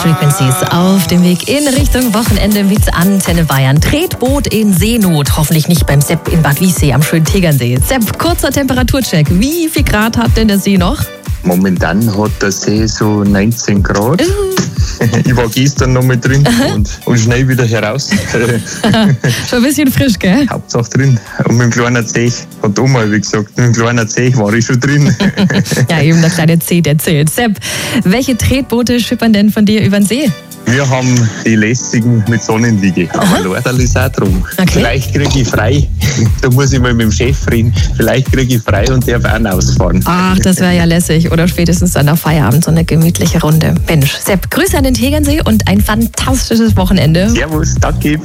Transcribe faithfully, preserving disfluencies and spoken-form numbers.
Frequencies auf dem Weg in Richtung Wochenende mit Antenne Bayern. Tretboot in Seenot. Hoffentlich nicht beim Sepp in Bad Wiessee am schönen Tegernsee. Sepp, kurzer Temperaturcheck. Wie viel Grad hat denn der See noch? Momentan hat der See so neunzehn Grad. Uh. Ich war gestern noch mit drin und, und schnell wieder heraus. Schon ein bisschen frisch, gell? Hauptsache drin. Und mit dem kleinen Zeh, hat Oma wie gesagt, mit dem kleinen Zeh war ich schon drin. Ja, eben der kleine Zeh, der zählt. Sepp, welche Tretboote schippern denn von dir über den See? Wir haben die lässigen mit Sonnenliege. Aber Lorderl ist auch drum. Okay. Vielleicht kriege ich frei. Da muss ich mal mit dem Chef reden. Vielleicht kriege ich frei und darf auch ausfahren. Ach, das wäre ja lässig. Oder spätestens dann nach Feierabend so eine gemütliche Runde. Mensch, Sepp, Grüße an den Tegernsee und ein fantastisches Wochenende. Servus, danke.